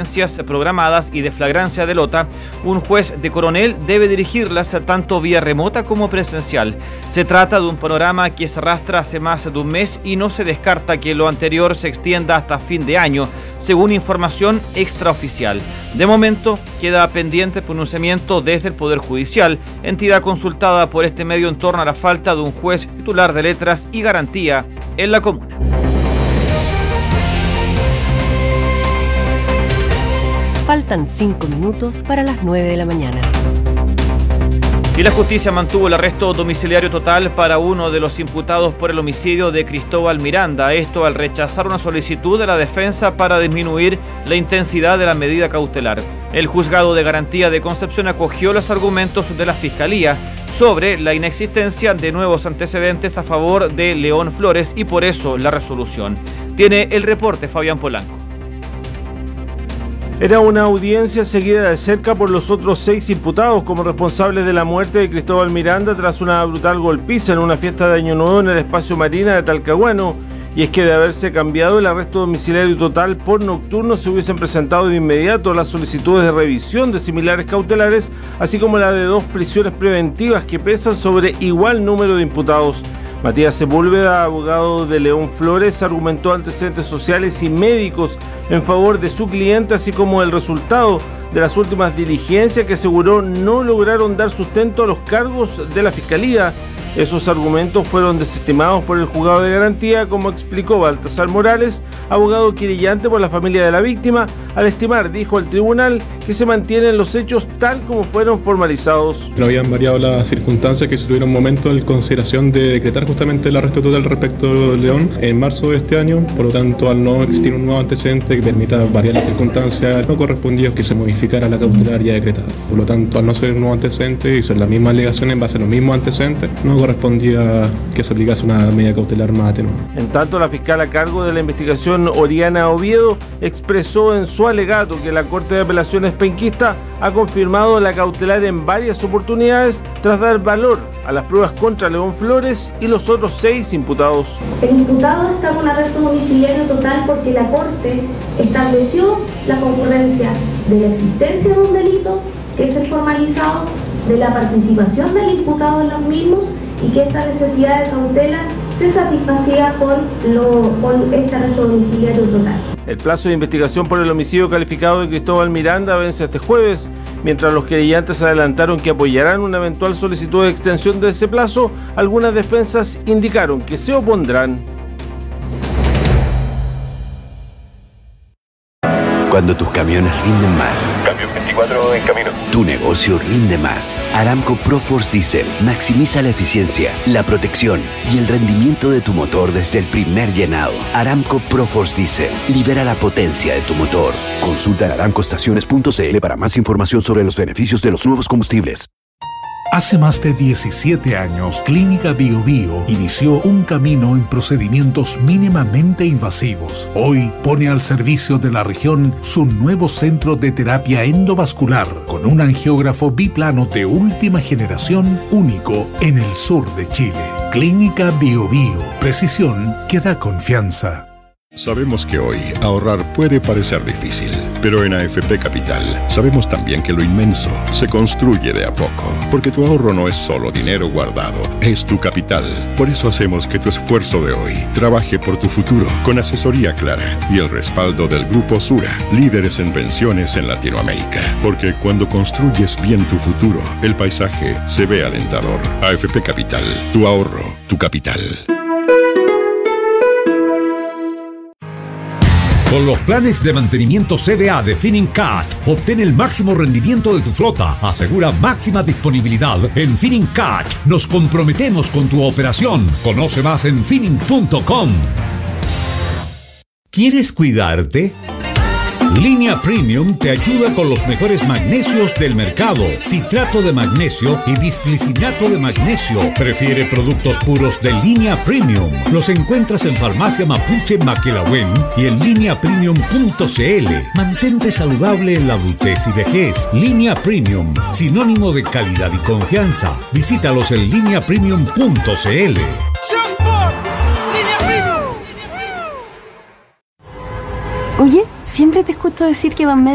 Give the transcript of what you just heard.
audiencias programadas y de flagrancia de lota, un juez de Coronel debe dirigirlas tanto vía remota como presencial. Se trata de un panorama que se arrastra hace más de un mes y no se descarta que lo anterior se extienda hasta fin de año, según información extraoficial. De momento, queda pendiente el pronunciamiento desde el Poder Judicial, entidad consultada por este medio en torno a la falta de un juez titular de letras y garantía en la comuna. Faltan 5 minutos para las 9 de la mañana. Y la justicia mantuvo el arresto domiciliario total para uno de los imputados por el homicidio de Cristóbal Miranda. Esto al rechazar una solicitud de la defensa para disminuir la intensidad de la medida cautelar. El juzgado de garantía de Concepción acogió los argumentos de la Fiscalía sobre la inexistencia de nuevos antecedentes a favor de León Flores y por eso la resolución. Tiene el reporte Fabián Polanco. Era una audiencia seguida de cerca por los otros 6 imputados como responsables de la muerte de Cristóbal Miranda tras una brutal golpiza en una fiesta de Año Nuevo en el espacio Marina de Talcahuano. Y es que de haberse cambiado el arresto domiciliario total por nocturno se hubiesen presentado de inmediato las solicitudes de revisión de similares cautelares, así como la de 2 prisiones preventivas que pesan sobre igual número de imputados. Matías Sepúlveda, abogado de León Flores, argumentó antecedentes sociales y médicos en favor de su cliente, así como el resultado de las últimas diligencias que aseguró no lograron dar sustento a los cargos de la Fiscalía. Esos argumentos fueron desestimados por el juzgado de garantía, como explicó Baltasar Morales, abogado querellante por la familia de la víctima, al estimar, dijo el tribunal, que se mantienen los hechos tal como fueron formalizados. No habían variado las circunstancias que se tuvieron un momento en consideración de decretar justamente el arresto total respecto de León en marzo de este año. Por lo tanto, al no existir un nuevo antecedente que permita variar las circunstancias, no correspondía que se modificara la cautelar ya decretada. Por lo tanto, al no ser un nuevo antecedente y ser la misma alegación en base a los mismos antecedentes, no correspondía que se aplicase una medida cautelar más atenuada. En tanto, la fiscal a cargo de la investigación, Oriana Oviedo, expresó en su alegato que la Corte de Apelaciones penquista ha confirmado la cautelar en varias oportunidades tras dar valor a las pruebas contra León Flores y los otros 6 imputados. El imputado está con arresto domiciliario total porque la Corte estableció la concurrencia de la existencia de un delito, que es el formalizado, de la participación del imputado en los mismos y que esta necesidad de cautela se satisfacía con este arresto domiciliario total. El plazo de investigación por el homicidio calificado de Cristóbal Miranda vence este jueves, mientras los querellantes adelantaron que apoyarán una eventual solicitud de extensión de ese plazo. Algunas defensas indicaron que se opondrán. Cuando tus camiones rinden más. Camión 24 en camino. Tu negocio rinde más. Aramco ProForce Diesel maximiza la eficiencia, la protección y el rendimiento de tu motor desde el primer llenado. Aramco ProForce Diesel libera la potencia de tu motor. Consulta en aramcoestaciones.cl para más información sobre los beneficios de los nuevos combustibles. Hace más de 17 años, Clínica Bio Bio inició un camino en procedimientos mínimamente invasivos. Hoy pone al servicio de la región su nuevo centro de terapia endovascular con un angiógrafo biplano de última generación único en el sur de Chile. Clínica Bio Bio, precisión que da confianza. Sabemos que hoy ahorrar puede parecer difícil, pero en AFP Capital sabemos también que lo inmenso se construye de a poco, porque tu ahorro no es solo dinero guardado, es tu capital. Por eso hacemos que tu esfuerzo de hoy trabaje por tu futuro, con asesoría clara y el respaldo del Grupo Sura, líderes en pensiones en Latinoamérica. Porque cuando construyes bien tu futuro, el paisaje se ve alentador. AFP Capital, tu ahorro, tu capital. Con los planes de mantenimiento CDA de Finincat, obtén el máximo rendimiento de tu flota. Asegura máxima disponibilidad en Finincat. Nos comprometemos con tu operación. Conoce más en Finin.com. ¿Quieres cuidarte? Línea Premium te ayuda con los mejores magnesios del mercado. Citrato de magnesio y bisglicinato de magnesio. Prefiere productos puros de Línea Premium. Los encuentras en Farmacia Mapuche Maquelahuen y en lineapremium.cl. Mantente saludable en la adultez y vejez. Línea Premium, sinónimo de calidad y confianza. Visítalos en lineapremium.cl. Oye, siempre te escucho decir que Van